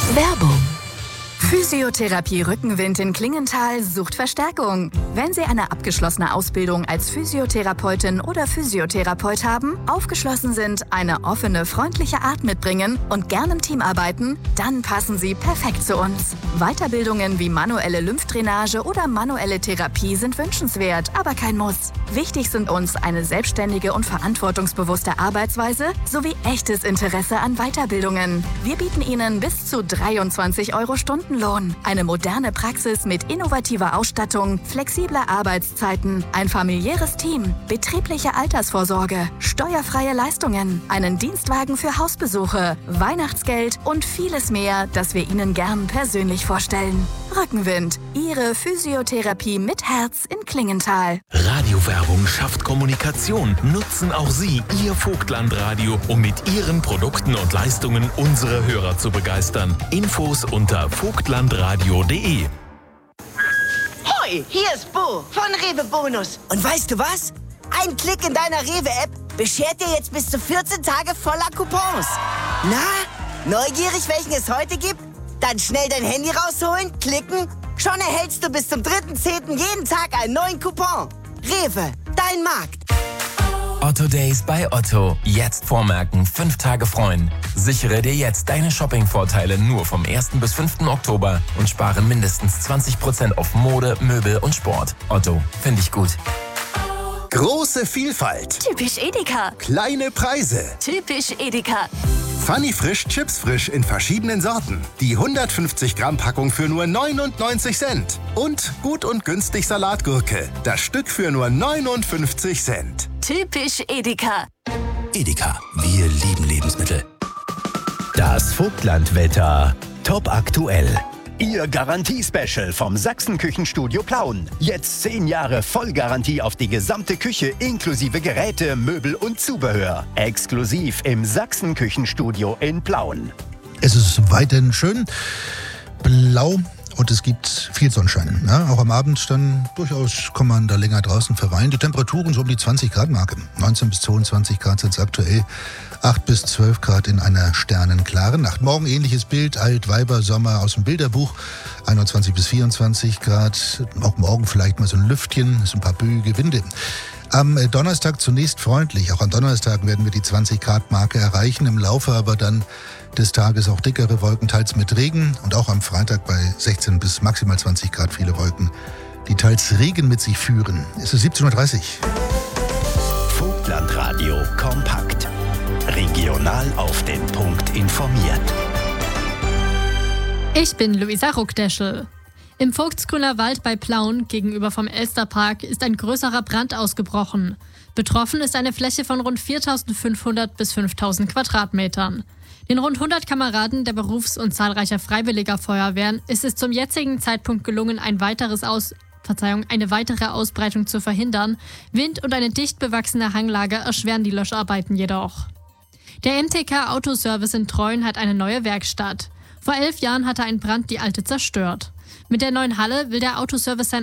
Werbung. Physiotherapie Rückenwind in Klingenthal sucht Verstärkung. Wenn Sie eine abgeschlossene Ausbildung als Physiotherapeutin oder Physiotherapeut haben, aufgeschlossen sind, eine offene, freundliche Art mitbringen und gern im Team arbeiten, dann passen Sie perfekt zu uns. Weiterbildungen wie manuelle Lymphdrainage oder manuelle Therapie sind wünschenswert, aber kein Muss. Wichtig sind uns eine selbstständige und verantwortungsbewusste Arbeitsweise sowie echtes Interesse an Weiterbildungen. Wir bieten Ihnen bis zu 23 € Stundenlohn. Eine moderne Praxis mit innovativer Ausstattung, flexible Arbeitszeiten, ein familiäres Team, betriebliche Altersvorsorge, steuerfreie Leistungen, einen Dienstwagen für Hausbesuche, Weihnachtsgeld und vieles mehr, das wir Ihnen gern persönlich vorstellen. Rückenwind, Ihre Physiotherapie mit Herz in Klingenthal. Radiowerbung schafft Kommunikation. Nutzen auch Sie Ihr Vogtlandradio, um mit Ihren Produkten und Leistungen unsere Hörer zu begeistern. Infos unter vogtlandradio.de. Hoi, hier ist Bo von Rewe Bonus. Und weißt du was? Ein Klick in deiner Rewe-App beschert dir jetzt bis zu 14 Tage voller Coupons. Na, neugierig, welchen es heute gibt? Dann schnell dein Handy rausholen, klicken. Schon erhältst du bis zum 3.10. jeden Tag einen neuen Coupon. Rewe, dein Markt. Otto Days bei Otto. Jetzt vormerken, 5 Tage freuen. Sichere dir jetzt deine Shopping-Vorteile nur vom 1. bis 5. Oktober und spare mindestens 20% auf Mode, Möbel und Sport. Otto, finde ich gut. Große Vielfalt. Typisch Edeka. Kleine Preise. Typisch Edeka. Funny Frisch, Chips frisch in verschiedenen Sorten. Die 150 Gramm Packung für nur 99 Cent. Und gut und günstig Salatgurke. Das Stück für nur 59 Cent. Typisch Edeka. Edeka, wir lieben Lebensmittel. Das Vogtlandwetter. Top aktuell. Ihr Garantie-Special vom Sachsen-Küchenstudio Plauen. Jetzt 10 Jahre Vollgarantie auf die gesamte Küche inklusive Geräte, Möbel und Zubehör. Exklusiv im Sachsen-Küchenstudio in Plauen. Es ist weiterhin schön blau und es gibt viel Sonnenschein. Ja, auch am Abend dann durchaus kann man da länger draußen verweilen. Die Temperaturen so um die 20 Grad Marke. 19 bis 22 Grad sind es aktuell. 8 bis 12 Grad in einer sternenklaren Nacht. Morgen ähnliches Bild, Altweiber, Sommer aus dem Bilderbuch. 21 bis 24 Grad. Auch morgen vielleicht mal so ein Lüftchen, so ein paar böige Winde. Am Donnerstag zunächst freundlich. Auch am Donnerstag werden wir die 20 Grad Marke erreichen. Im Laufe aber dann des Tages auch dickere Wolken, teils mit Regen. Und auch am Freitag bei 16 bis maximal 20 Grad viele Wolken, die teils Regen mit sich führen. Es ist 17:30 Uhr. Vogtlandradio kompakt. Regional auf den Punkt informiert. Ich bin Luisa Ruckdeschel. Im Vogtsgrüner Wald bei Plauen gegenüber vom Elsterpark ist ein größerer Brand ausgebrochen. Betroffen ist eine Fläche von rund 4.500 bis 5.000 Quadratmetern. Den rund 100 Kameraden der Berufs- und zahlreicher freiwilliger Feuerwehren ist es zum jetzigen Zeitpunkt gelungen, eine weitere Ausbreitung zu verhindern. Wind und eine dicht bewachsene Hanglage erschweren die Löscharbeiten jedoch. Der MTK Autoservice in Treuen hat eine neue Werkstatt. Vor 11 Jahren hatte ein Brand die alte zerstört. Mit der neuen Halle will der Autoservice sein